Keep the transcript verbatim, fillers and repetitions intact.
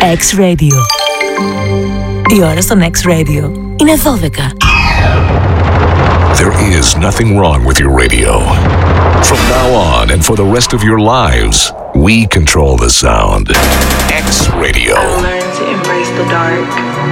X-Radio. Η ώρα στον X-Radio είναι δώδεκα. There is nothing wrong with your radio. From now on and for the rest of your lives, we control the sound. X-Radio. I learned to embrace the dark.